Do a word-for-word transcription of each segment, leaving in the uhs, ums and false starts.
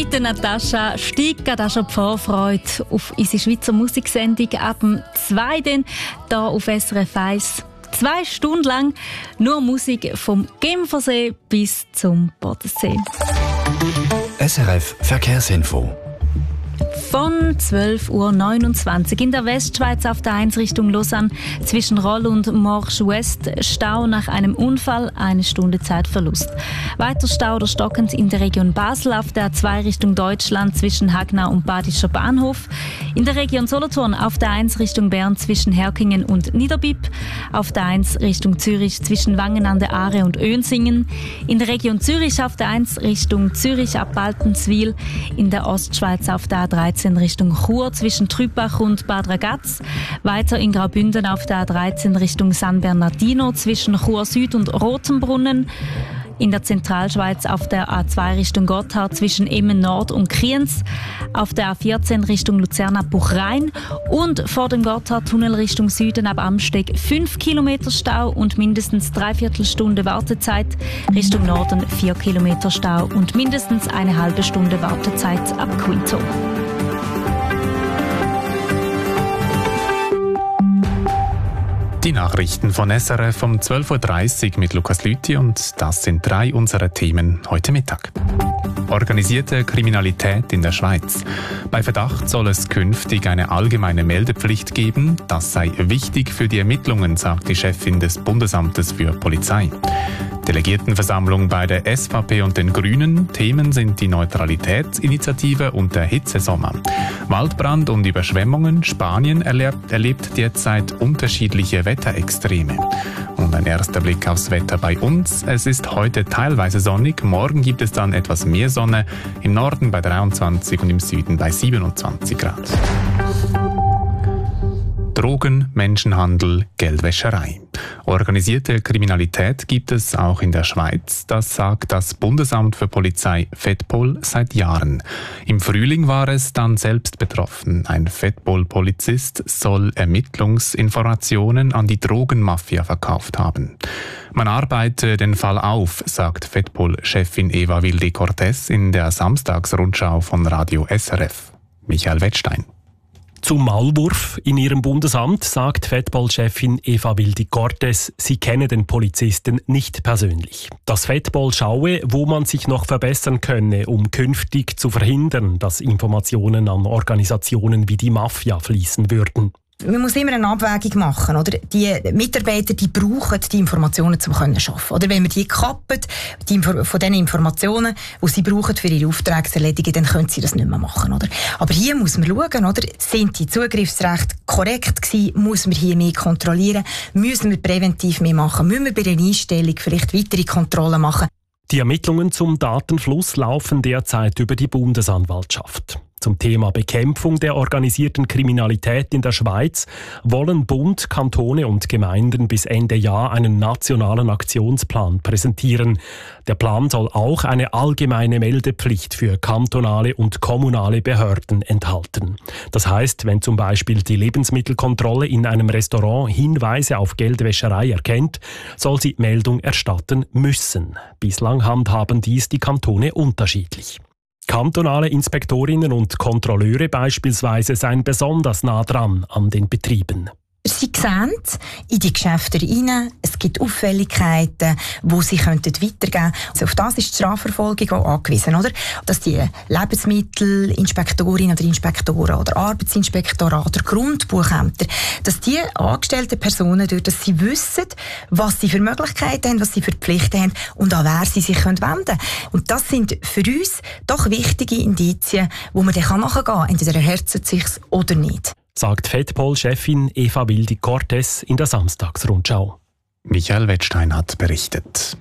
Mit der Natascha steigt gerade auch schon die Vorfreude auf unsere Schweizer Musiksendung ab dem zwei hier auf S R F eins. Zwei Stunden lang nur Musik vom Genfersee bis zum Bodensee. S R F Verkehrsinfo. Von zwölf Uhr neunundzwanzig in der Westschweiz auf der eins Richtung Lausanne zwischen Roll und Morsch West Stau nach einem Unfall, eine Stunde Zeitverlust. Weiter Stau oder stockend in der Region Basel auf der zwei Richtung Deutschland zwischen Hagnau und Badischer Bahnhof. In der Region Solothurn auf der eins Richtung Bern zwischen Herkingen und Niederbipp. Auf der eins Richtung Zürich zwischen Wangen an der Aare und Önsingen. In der Region Zürich auf der eins Richtung Zürich ab Baltenswil. In der Ostschweiz auf der A dreizehn Richtung Chur zwischen Trübach und Bad Ragaz. Weiter in Graubünden auf der A dreizehn Richtung San Bernardino zwischen Chur Süd und Rotenbrunnen. In der Zentralschweiz auf der A zwei Richtung Gotthard zwischen Emmen Nord und Kriens. Auf der A vierzehn Richtung Luzern ab Buchrein. Und vor dem Gotthardtunnel Richtung Süden ab Amsteg fünf Kilometer Stau und mindestens dreiviertel Stunde Wartezeit. Richtung Norden vier Kilometer Stau und mindestens eine halbe Stunde Wartezeit ab Quito. Die Nachrichten von S R F um zwölf Uhr dreißig mit Lukas Lüthi und das sind drei unserer Themen heute Mittag. Organisierte Kriminalität in der Schweiz. Bei Verdacht soll es künftig eine allgemeine Meldepflicht geben. Das sei wichtig für die Ermittlungen, sagt die Chefin des Bundesamtes für Polizei. Delegiertenversammlung bei der S V P und den Grünen. Themen sind die Neutralitätsinitiative und der Hitzesommer. Waldbrand und Überschwemmungen. Spanien erlebt, erlebt derzeit unterschiedliche Wetterextreme. Und ein erster Blick aufs Wetter bei uns. Es ist heute teilweise sonnig. Morgen gibt es dann etwas mehr Sonne. Im Norden bei dreiundzwanzig und im Süden bei siebenundzwanzig Grad. Drogen, Menschenhandel, Geldwäscherei. Organisierte Kriminalität gibt es auch in der Schweiz. Das sagt das Bundesamt für Polizei Fedpol seit Jahren. Im Frühling war es dann selbst betroffen. Ein Fedpol-Polizist soll Ermittlungsinformationen an die Drogenmafia verkauft haben. Man arbeite den Fall auf, sagt Fedpol-Chefin Eva Wilde-Cortez in der Samstagsrundschau von Radio S R F. Michael Wettstein. Zum Maulwurf in ihrem Bundesamt sagt Fedpol-Chefin Eva Wilde-Cortez, sie kenne den Polizisten nicht persönlich. Das Fedpol schaue, wo man sich noch verbessern könne, um künftig zu verhindern, dass Informationen an Organisationen wie die Mafia fließen würden. Man muss immer eine Abwägung machen, oder? Die Mitarbeiter, die brauchen die Informationen, um zu arbeiten. Oder wenn wir die kappen, die Info- von den Informationen, die sie brauchen für ihre Aufträge zu erledigen, dann können sie das nicht mehr machen, oder? Aber hier muss man schauen, oder? Sind die Zugriffsrechte korrekt gewesen? Muss man hier mehr kontrollieren? Müssen wir präventiv mehr machen? Müssen wir bei der Einstellung vielleicht weitere Kontrollen machen? Die Ermittlungen zum Datenfluss laufen derzeit über die Bundesanwaltschaft. Zum Thema Bekämpfung der organisierten Kriminalität in der Schweiz wollen Bund, Kantone und Gemeinden bis Ende Jahr einen nationalen Aktionsplan präsentieren. Der Plan soll auch eine allgemeine Meldepflicht für kantonale und kommunale Behörden enthalten. Das heißt, wenn zum Beispiel die Lebensmittelkontrolle in einem Restaurant Hinweise auf Geldwäscherei erkennt, soll sie Meldung erstatten müssen. Bislang handhaben dies die Kantone unterschiedlich. Kantonale Inspektorinnen und Kontrolleure beispielsweise seien besonders nah dran an den Betrieben. Sie sehen in die Geschäfte rein, es gibt Auffälligkeiten, die sie weitergeben könnten. Also auf das ist die Strafverfolgung auch angewiesen, oder? Dass die Lebensmittelinspektorinnen oder Inspektoren oder Arbeitsinspektoren oder Grundbuchämter, dass die angestellten Personen, durch dass sie wissen, was sie für Möglichkeiten haben, was sie für Pflichten haben und an wer sie sich wenden können. Und das sind für uns doch wichtige Indizien, wo man dann nachgehen kann. Entweder erhärtet es sich oder nicht. Sagt Fedpol-Chefin Eva Wilde-Cortez in der Samstagsrundschau. Michael Wettstein hat berichtet.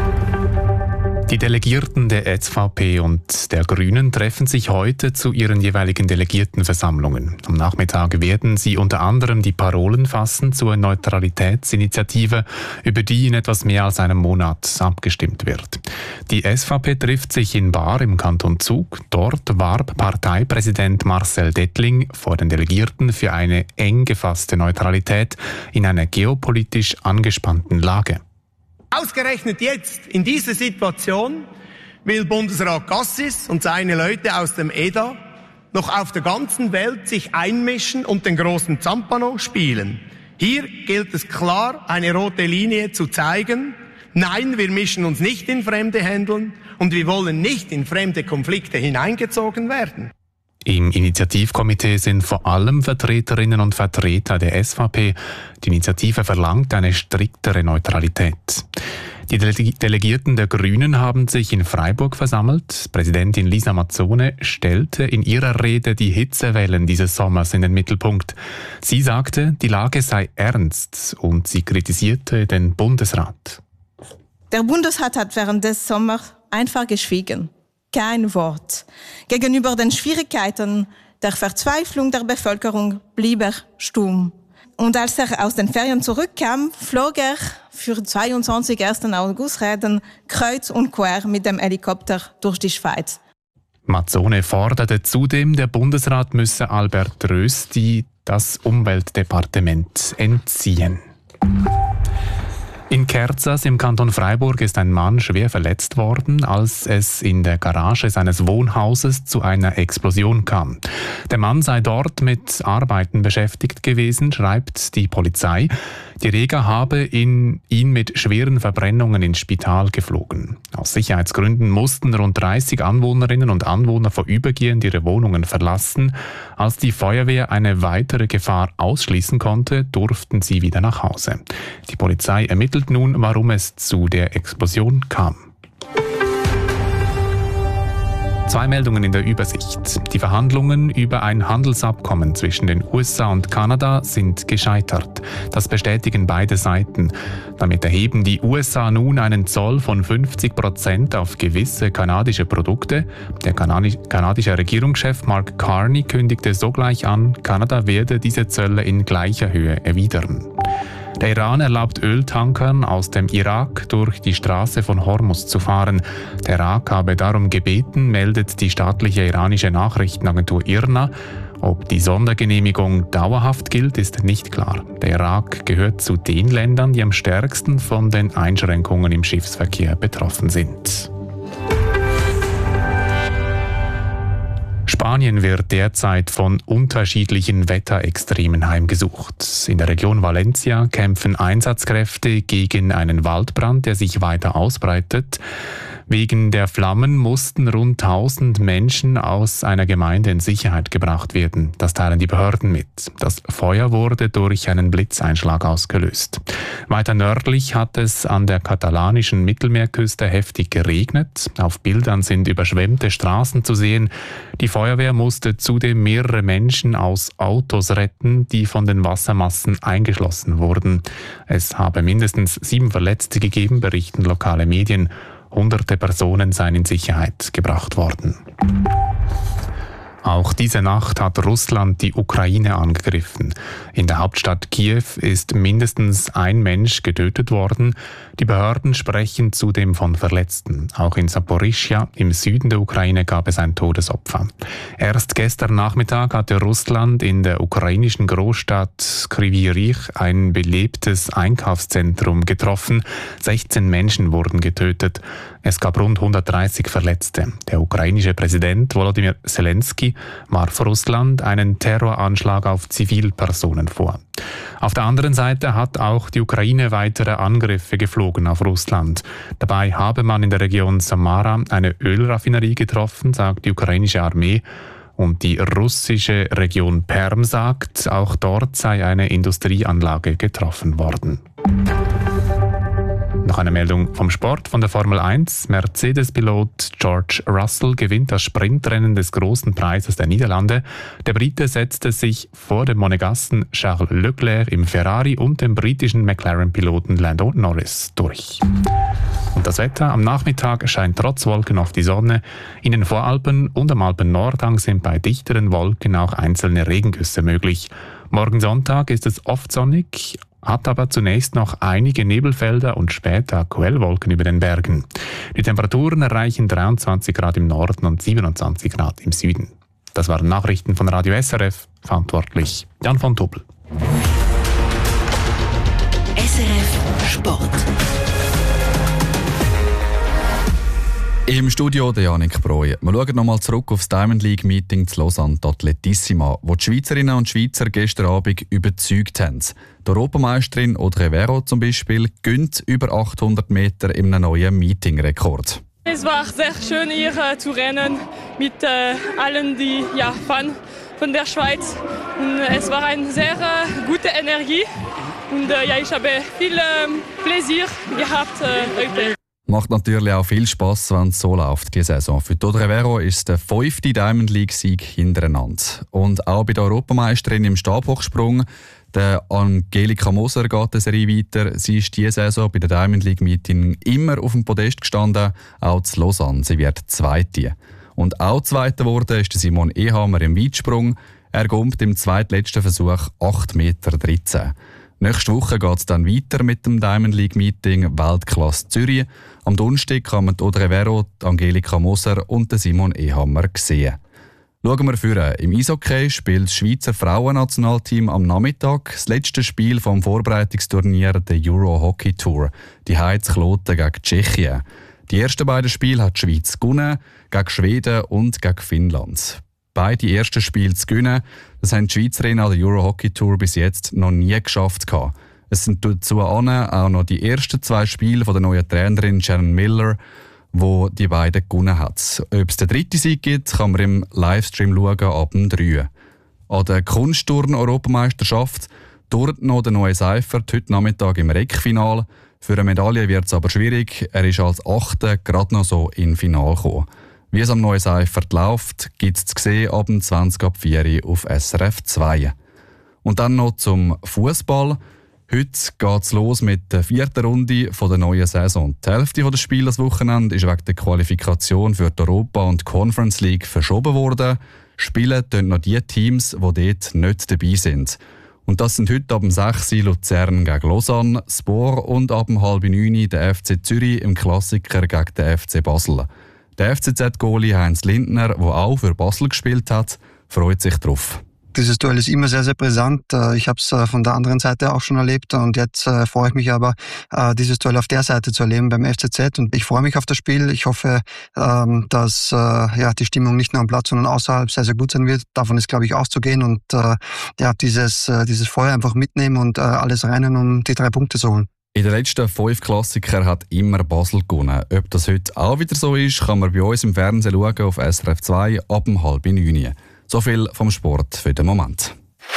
Die Delegierten der S V P und der Grünen treffen sich heute zu ihren jeweiligen Delegiertenversammlungen. Am Nachmittag werden sie unter anderem die Parolen fassen zur Neutralitätsinitiative, über die in etwas mehr als einem Monat abgestimmt wird. Die S V P trifft sich in Baar im Kanton Zug. Dort warb Parteipräsident Marcel Dettling vor den Delegierten für eine eng gefasste Neutralität in einer geopolitisch angespannten Lage. Ausgerechnet jetzt, in dieser Situation, will Bundesrat Gassis und seine Leute aus dem E D A noch auf der ganzen Welt sich einmischen und den großen Zampano spielen. Hier gilt es klar, eine rote Linie zu zeigen. Nein, wir mischen uns nicht in fremde Händeln und wir wollen nicht in fremde Konflikte hineingezogen werden. Im Initiativkomitee sind vor allem Vertreterinnen und Vertreter der S V P. Die Initiative verlangt eine striktere Neutralität. Die Delegierten der Grünen haben sich in Freiburg versammelt. Präsidentin Lisa Mazzone stellte in ihrer Rede die Hitzewellen dieses Sommers in den Mittelpunkt. Sie sagte, die Lage sei ernst und sie kritisierte den Bundesrat. Der Bundesrat hat während des Sommers einfach geschwiegen. Kein Wort. Gegenüber den Schwierigkeiten der Verzweiflung der Bevölkerung blieb er stumm. Und als er aus den Ferien zurückkam, flog er für zweiundzwanzig ersten August Reden kreuz und quer mit dem Helikopter durch die Schweiz. Mazzone forderte zudem, der Bundesrat müsse Albert Rösti das Umweltdepartement entziehen. In Kerzers im Kanton Freiburg ist ein Mann schwer verletzt worden, als es in der Garage seines Wohnhauses zu einer Explosion kam. Der Mann sei dort mit Arbeiten beschäftigt gewesen, schreibt die Polizei. Die Rega habe ihn, ihn mit schweren Verbrennungen ins Spital geflogen. Aus Sicherheitsgründen mussten rund dreißig Anwohnerinnen und Anwohner vorübergehend ihre Wohnungen verlassen. Als die Feuerwehr eine weitere Gefahr ausschließen konnte, durften sie wieder nach Hause. Die Polizei ermittelt nun, warum es zu der Explosion kam. Zwei Meldungen in der Übersicht. Die Verhandlungen über ein Handelsabkommen zwischen den U S A und Kanada sind gescheitert. Das bestätigen beide Seiten. Damit erheben die U S A nun einen Zoll von fünfzig Prozent auf gewisse kanadische Produkte. Der kanadi- kanadische Regierungschef Mark Carney kündigte sogleich an, Kanada werde diese Zölle in gleicher Höhe erwidern. Der Iran erlaubt Öltankern aus dem Irak durch die Straße von Hormuz zu fahren. Der Irak habe darum gebeten, meldet die staatliche iranische Nachrichtenagentur I R N A. Ob die Sondergenehmigung dauerhaft gilt, ist nicht klar. Der Irak gehört zu den Ländern, die am stärksten von den Einschränkungen im Schiffsverkehr betroffen sind. Spanien wird derzeit von unterschiedlichen Wetterextremen heimgesucht. In der Region Valencia kämpfen Einsatzkräfte gegen einen Waldbrand, der sich weiter ausbreitet. Wegen der Flammen mussten rund tausend Menschen aus einer Gemeinde in Sicherheit gebracht werden. Das teilen die Behörden mit. Das Feuer wurde durch einen Blitzeinschlag ausgelöst. Weiter nördlich hat es an der katalanischen Mittelmeerküste heftig geregnet. Auf Bildern sind überschwemmte Straßen zu sehen. Die Feuerwehr musste zudem mehrere Menschen aus Autos retten, die von den Wassermassen eingeschlossen wurden. Es habe mindestens sieben Verletzte gegeben, berichten lokale Medien. Hunderte Personen seien in Sicherheit gebracht worden. Auch diese Nacht hat Russland die Ukraine angegriffen. In der Hauptstadt Kiew ist mindestens ein Mensch getötet worden. Die Behörden sprechen zudem von Verletzten. Auch in Saporischschja im Süden der Ukraine gab es ein Todesopfer. Erst gestern Nachmittag hatte Russland in der ukrainischen Großstadt Kryvyi Rih ein belebtes Einkaufszentrum getroffen. sechzehn Menschen wurden getötet. Es gab rund hundertdreißig Verletzte. Der ukrainische Präsident Volodymyr Zelensky warf Russland einen Terroranschlag auf Zivilpersonen vor. Auf der anderen Seite hat auch die Ukraine weitere Angriffe geflogen auf Russland. Dabei habe man in der Region Samara eine Ölraffinerie getroffen, sagt die ukrainische Armee. Und die russische Region Perm sagt, auch dort sei eine Industrieanlage getroffen worden. Noch eine Meldung vom Sport von der Formel eins. Mercedes-Pilot George Russell gewinnt das Sprintrennen des Großen Preises der Niederlande. Der Brite setzte sich vor dem Monegassen Charles Leclerc im Ferrari und dem britischen McLaren-Piloten Lando Norris durch. Und das Wetter: Am Nachmittag scheint trotz Wolken auf die Sonne. In den Voralpen und am Alpen-Nordhang sind bei dichteren Wolken auch einzelne Regengüsse möglich. Morgen Sonntag ist es oft sonnig, hat aber zunächst noch einige Nebelfelder und später Quellwolken über den Bergen. Die Temperaturen erreichen dreiundzwanzig Grad im Norden und siebenundzwanzig Grad im Süden. Das waren Nachrichten von Radio S R F, verantwortlich Jan von Tobel. S R F Sport. Im Studio der Janik Breu. Wir schauen nochmal zurück auf das Diamond League Meeting zu Lausanne, die Atletissima, wo die Schweizerinnen und Schweizer gestern Abend überzeugt haben. Die Europameisterin Audrey Vero zum Beispiel gönnt über achthundert Meter in einem neuen Meeting-Rekord. Es war sehr schön, hier äh, zu rennen mit äh, allen, die ja, Fans von der Schweiz. Und, äh, es war eine sehr äh, gute Energie und äh, ja, ich habe viel äh, Pläsier gehabt äh, heute. Macht natürlich auch viel Spass, wenn es so läuft, diese Saison. Für Audrey Vero ist es der fünfte Diamond League-Sieg hintereinander. Und auch bei der Europameisterin im Stabhochsprung, der Angelika Moser, geht eine Serie weiter. Sie ist diese Saison bei der Diamond League-Meeting immer auf dem Podest gestanden, auch zu Lausanne. Sie wird Zweite. Und auch Zweiter geworden ist Simon Ehammer im Weitsprung. Er kommt im zweitletzten Versuch acht Meter dreizehn. Nächste Woche geht es dann weiter mit dem Diamond League Meeting Weltklasse Zürich. Am Donnerstag kann man Audrey Vero, Angelika Moser und Simon Ehammer sehen. Schauen wir vor. Im Eishockey spielt das Schweizer Frauennationalteam am Nachmittag das letzte Spiel vom Vorbereitungsturnier der Euro Hockey Tour, die Heiz Kloten gegen Tschechien. Die ersten beiden Spiele hat die Schweiz gewonnen, gegen Schweden und gegen Finnland. Beide ersten Spiele zu gewinnen, das haben die Schweizerinnen an der Euro Hockey Tour bis jetzt noch nie geschafft. Es sind dazu auch noch die ersten zwei Spiele von der neuen Trainerin Shannon Miller, wo die beiden gewonnen hat. Ob es den dritten Sieg gibt, kann man im Livestream schauen ab dem drei. An der Kunstturn-Europameisterschaft tourt noch der neue Seifert heute Nachmittag im Reckfinal. Für eine Medaille wird es aber schwierig. Er ist als Achter gerade noch so ins Finale gekommen. Wie es am neuen Seifert läuft, gibt es zu sehen ab dem zwanzig ab vier auf S R F zwei. Und dann noch zum Fußball. Heute geht es los mit der vierten Runde der neuen Saison. Die Hälfte des Spiels das Wochenende ist wegen der Qualifikation für die Europa- und Conference League verschoben worden. Spielen tun noch die Teams, die dort nicht dabei sind. Und das sind heute ab dem sechs Luzern gegen Lausanne, Spor und ab dem halb neun der F C Zürich im Klassiker gegen den F C Basel. Der F C Z-Goalie Heinz Lindner, der auch für Basel gespielt hat, freut sich drauf. Dieses Duell ist immer sehr, sehr brisant. Ich habe es von der anderen Seite auch schon erlebt und jetzt freue ich mich aber, dieses Duell auf der Seite zu erleben beim F C Z. Und ich freue mich auf das Spiel. Ich hoffe, dass ja, die Stimmung nicht nur am Platz, sondern außerhalb sehr, sehr gut sein wird. Davon ist, glaube ich, auszugehen und ja, dieses, dieses Feuer einfach mitnehmen und alles reinen, um die drei Punkte zu holen. In den letzten fünf Klassikern hat immer Basel gewonnen. Ob das heute auch wieder so ist, kann man bei uns im Fernsehen schauen auf S R F zwei ab dem halb neun. So viel vom Sport für den Moment.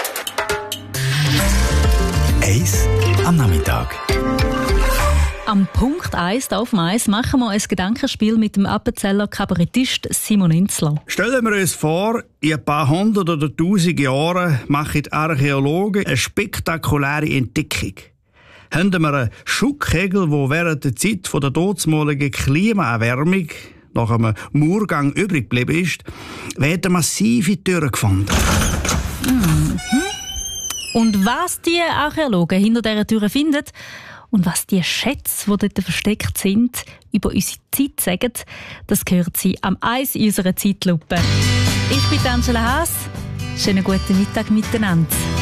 Eis am Nachmittag. Am Punkt eins auf dem Eis machen wir ein Gedankenspiel mit dem Appenzeller Kabarettist Simon Enzler. Stellen wir uns vor, in ein paar hundert oder tausend Jahren machen die Archäologen eine spektakuläre Entdeckung. Haben wir einen Schuttkegel, der während der Zeit von der dortmaligen Klimaerwärmung nach einem Murgang übrig geblieben ist, werden massive Türen gefunden. Mhm. Und was die Archäologen hinter dieser Tür finden und was die Schätze, die dort versteckt sind, über unsere Zeit sagen, das gehört sie am Eis in unserer Zeitlupe. Ich bin Angela Haas. Schönen guten Mittag miteinander.